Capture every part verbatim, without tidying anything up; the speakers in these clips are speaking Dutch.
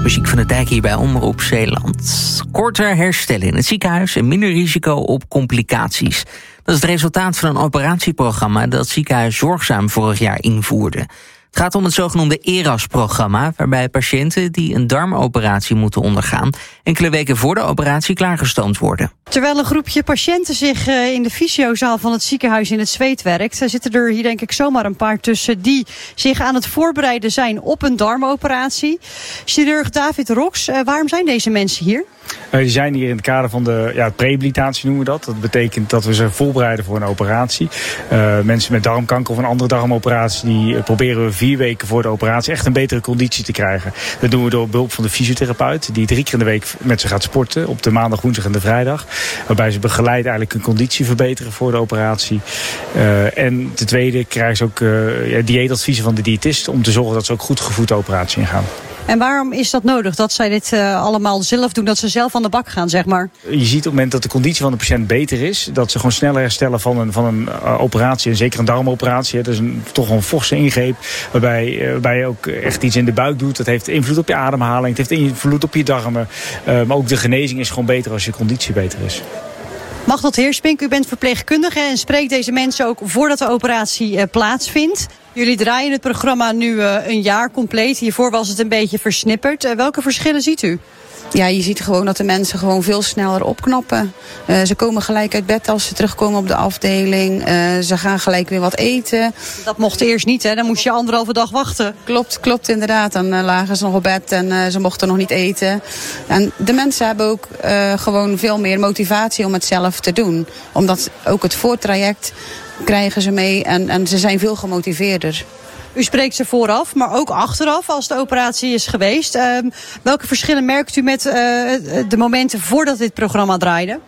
Muziek van de Dijk hier bij Omroep Zeeland. Korter herstellen in het ziekenhuis en minder risico op complicaties. Dat is het resultaat van een operatieprogramma dat het ziekenhuis Zorgzaam vorig jaar invoerde. Het gaat om het zogenoemde E R A S-programma... waarbij patiënten die een darmoperatie moeten ondergaan... enkele weken voor de operatie klaargestoomd worden. Terwijl een groepje patiënten zich in de fysiozaal van het ziekenhuis in het zweet werkt... zitten er hier denk ik zomaar een paar tussen die zich aan het voorbereiden zijn op een darmoperatie. Chirurg David Rox, waarom zijn deze mensen hier? Uh, die zijn hier in het kader van de ja, prehabilitatie noemen we dat. Dat betekent dat we ze voorbereiden voor een operatie. Uh, mensen met darmkanker of een andere darmoperatie... die uh, proberen we vier weken voor de operatie echt een betere conditie te krijgen. Dat doen we door behulp van de fysiotherapeut... die drie keer in de week met ze gaat sporten op de maandag, woensdag en de vrijdag. Waarbij ze begeleid eigenlijk hun conditie verbeteren voor de operatie. Uh, en ten tweede krijgen ze ook uh, ja, dieetadviezen van de diëtist... om te zorgen dat ze ook goed gevoed de operatie ingaan. En waarom is dat nodig, dat zij dit uh, allemaal zelf doen, dat ze zelf aan de bak gaan, zeg maar? Je ziet op het moment dat de conditie van de patiënt beter is... dat ze gewoon sneller herstellen van een, van een uh, operatie, en zeker een darmoperatie. Dat is een, toch een forse ingreep, waarbij, uh, waarbij je ook echt iets in de buik doet. Dat heeft invloed op je ademhaling, het heeft invloed op je darmen. Uh, maar ook de genezing is gewoon beter als je conditie beter is. Machteld Heerspink, u bent verpleegkundige en spreekt deze mensen ook voordat de operatie uh, plaatsvindt. Jullie draaien het programma nu uh, een jaar compleet. Hiervoor was het een beetje versnipperd. Uh, welke verschillen ziet u? Ja, je ziet gewoon dat de mensen gewoon veel sneller opknappen. Uh, ze komen gelijk uit bed als ze terugkomen op de afdeling. Uh, ze gaan gelijk weer wat eten. Dat mocht eerst niet, hè? Dan moest je anderhalve dag wachten. Klopt, klopt inderdaad. Dan uh, lagen ze nog op bed en uh, ze mochten nog niet eten. En de mensen hebben ook uh, gewoon veel meer motivatie om het zelf te doen. Omdat ook het voortraject krijgen ze mee en, en ze zijn veel gemotiveerder. U spreekt ze vooraf, maar ook achteraf als de operatie is geweest. Uh, welke verschillen merkt u met uh, de momenten voordat dit programma draaide?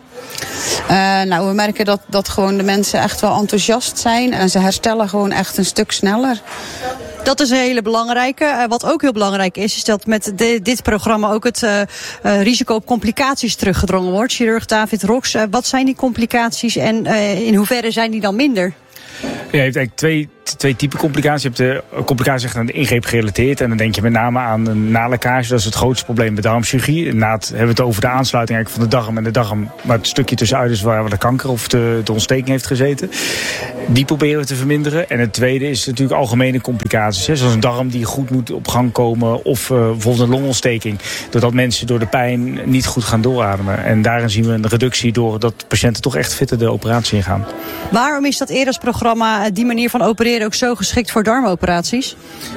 Uh, nou, we merken dat, dat gewoon de mensen echt wel enthousiast zijn. En ze herstellen gewoon echt een stuk sneller. Dat is een hele belangrijke. Uh, wat ook heel belangrijk is, is dat met de, dit programma ook het uh, uh, risico op complicaties teruggedrongen wordt. Chirurg David Rox, uh, wat zijn die complicaties en uh, in hoeverre zijn die dan minder? Ja, je hebt eigenlijk twee, twee typen complicaties. Je hebt de complicaties aan de ingreep gerelateerd. En dan denk je met name aan een nalekkage. Dat is het grootste probleem bij darmchirurgie. Na het hebben we het over de aansluiting eigenlijk van de darm en de darm. Maar het stukje tussenuit is waar de kanker of de, de ontsteking heeft gezeten. Die proberen we te verminderen. En het tweede is natuurlijk algemene complicaties. Hè, zoals een darm die goed moet op gang komen. Of uh, bijvoorbeeld een longontsteking. Doordat mensen door de pijn niet goed gaan doorademen. En daarin zien we een reductie doordat patiënten toch echt fitter de operatie ingaan. Waarom is dat E R A S-programma, die manier van opereren, ook zo geschikt voor darmoperaties?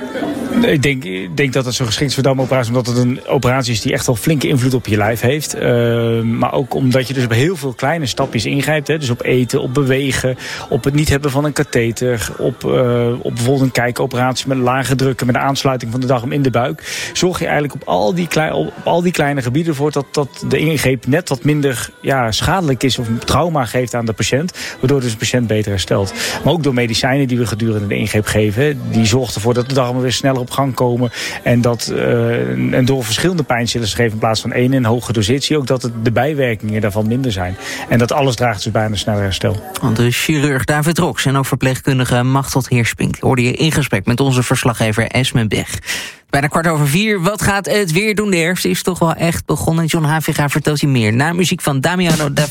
Ik denk, ik denk dat het zo geschikt is voor darmoperaties, omdat het een operatie is die echt wel flinke invloed op je lijf heeft. Uh, maar ook omdat je dus op heel veel kleine stapjes ingrijpt. Hè, dus op eten, op bewegen, op het niet hebben van een katheter, op, uh, op bijvoorbeeld een kijkoperatie met lage drukken, met de aansluiting van de darm in de buik. Zorg je eigenlijk op al die, klei, op al die kleine gebieden ervoor dat, dat de ingreep net wat minder ja, schadelijk is of een trauma geeft aan de patiënt. Waardoor dus de patiënt beter herstelt. Maar ook door medicijnen die we gedurende de ingreep geven, die zorgt ervoor dat de darmen weer sneller op gang komen. En, dat, uh, en door verschillende pijnstillers te geven in plaats van één in hoge dosis, zie je ook dat het, de bijwerkingen daarvan minder zijn. En dat alles draagt dus bij een sneller herstel. De chirurg David Rox en ook verpleegkundige Machteld Heerspink hoorde je in gesprek met onze verslaggever Esme Bech. Bijna kwart over vier. Wat gaat het weer doen? De herfst is toch wel echt begonnen. John Haviga vertelt je meer. Na muziek van Damiano David.